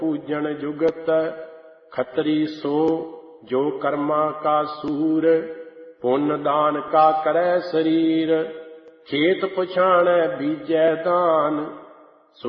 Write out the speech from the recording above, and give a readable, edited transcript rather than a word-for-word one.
पूजन जुगत। खतरी सो जो कर्मा का सूर, पुण्य दान का करे शरीर। खेत पछाणै बीजै दान,